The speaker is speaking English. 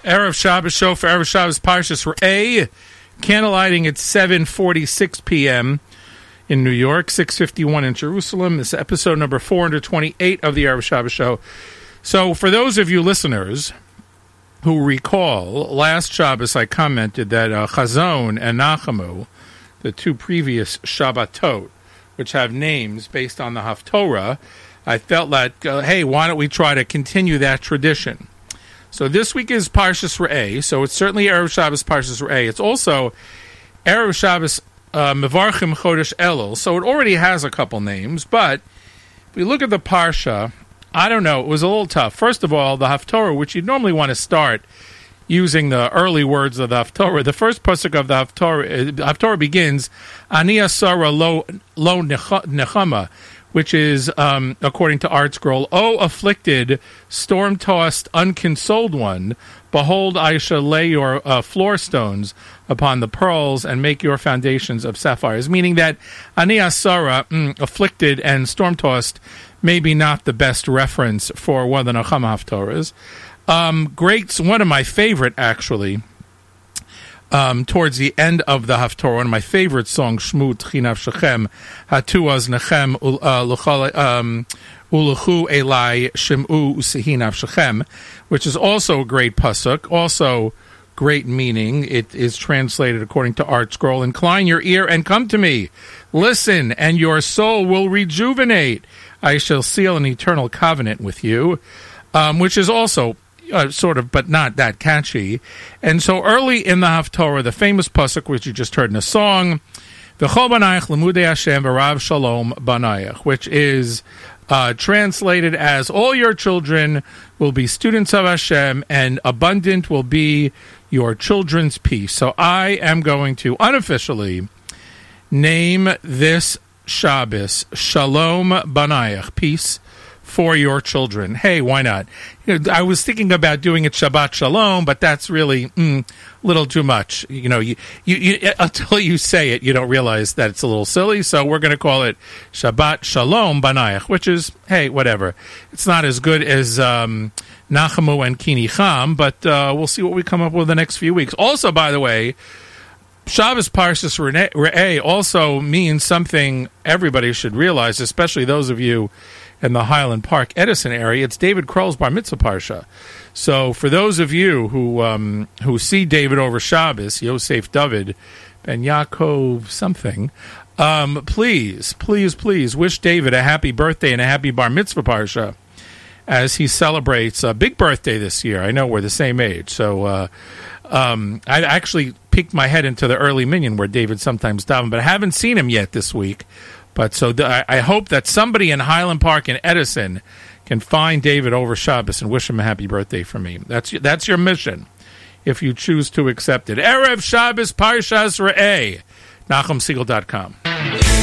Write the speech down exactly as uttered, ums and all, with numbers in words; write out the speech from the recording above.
Erev Shabbos show for Erev Shabbos Parshas Re'eh. Candlelighting at seven forty-six p.m. in New York, six fifty-one in Jerusalem. This is episode number four hundred twenty-eight of the Erev Shabbos show. So for those of you listeners who recall, last Shabbos I commented that uh, Chazon and Nachamu, the two previous Shabbatot, which have names based on the Haftorah, I felt like, uh, hey, why don't we try to continue that tradition? So this week is Parshas Re'eh, so it's certainly Erev Shabbos Parshas Re'eh. It's also Erev Shabbos uh, Mevarchim Chodesh Elul, so it already has a couple names, but if we look at the Parsha, I don't know, it was a little tough. First of all, the Haftorah, which you'd normally want to start using the early words of the Haftorah, the first pasuk of the Haftorah, uh, Haftorah begins, Ani Asara Lo, lo Nechama, which is, um, according to Art Scroll, O afflicted, storm-tossed, unconsoled one, behold, I shall lay your uh, floor stones upon the pearls and make your foundations of sapphires. Meaning that Ani Asara, mm, afflicted and storm-tossed, maybe not the best reference for one of the Nechama Haftorahs. Um, great, one of my favorite, actually, Um, towards the end of the Haftorah, one of my favorite songs, Shmu Tchinav Shechem, Hatuaz Nechem Uluchu Elai Shemu Usehinav Shechem, which is also a great pasuk, also great meaning. It is translated according to Art Scroll, incline your ear and come to me. Listen, and your soul will rejuvenate. I shall seal an eternal covenant with you, um, which is also Uh, sort of, but not that catchy. And so early in the Haftorah, the famous pasuk, which you just heard in a song, V'chol banayach lemudei Hashem v'rav shalom banayach, which is uh, translated as, all your children will be students of Hashem, and abundant will be your children's peace. So I am going to unofficially name this Shabbos Shalom Banayach, peace for your children. Hey, why not? You know, I was thinking about doing it Shabbat Shalom, but that's really mm, a little too much. You know, you, you, you, until you say it, you don't realize that it's a little silly. So we're going to call it Shabbat Shalom Banayach, which is, hey, whatever. It's not as good as um, Nachamu and Kini Cham, but uh, we'll see what we come up with the next few weeks. Also, by the way, Shabbos Parshas Re'eh also means something everybody should realize, especially those of you in the Highland Park, Edison area. It's David Kroll's Bar Mitzvah Parsha. So for those of you who um, who see David over Shabbos, Yosef David, Ben Yaakov something, um, please, please, please wish David a happy birthday and a happy Bar Mitzvah Parsha as he celebrates a big birthday this year. I know we're the same age. So uh, um, I actually peeked my head into the early minyan where David sometimes daven, but I haven't seen him yet this week. But so th- I hope that somebody in Highland Park in Edison can find David over Shabbos and wish him a happy birthday from me. That's that's your mission, if you choose to accept it. Erev Shabbos Parshas Re'eh, Nachum Segal dot com.